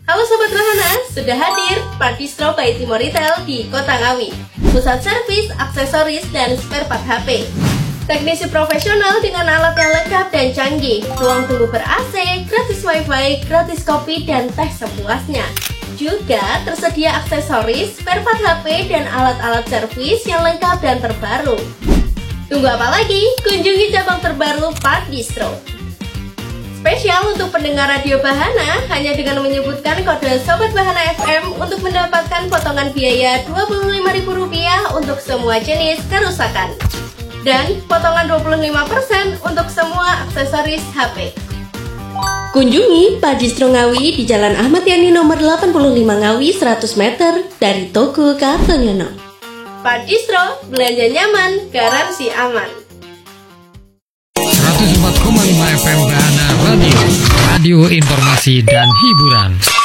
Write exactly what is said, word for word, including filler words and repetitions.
Halo Sobat Bahana, sudah hadir Padistro by Timo Retail di Kota Ngawi. Pusat servis, aksesoris, dan spare part H P. Teknisi profesional dengan alat yang lengkap dan canggih. Ruang tunggu ber-A C, gratis wifi, gratis kopi, dan teh sepuasnya. Juga tersedia aksesoris, spare part H P, dan alat-alat servis yang lengkap dan terbaru. Tunggu apa lagi? Kunjungi cabang terbaru Padistro. Spesial untuk pendengar Radio Bahana, hanya dengan menyebutkan kode Sobat Bahana F M untuk mendapatkan potongan biaya dua puluh lima ribu rupiah untuk semua jenis kerusakan. Dan potongan dua puluh lima persen untuk semua aksesoris H P. Kunjungi Padistro Ngawi di Jalan Ahmad Yani nomor delapan puluh lima Ngawi, seratus meter dari Toko Kartonyono. Padistro, belanja nyaman, garansi aman. seratus empat koma lima F M Bahana Radio, radio informasi dan hiburan.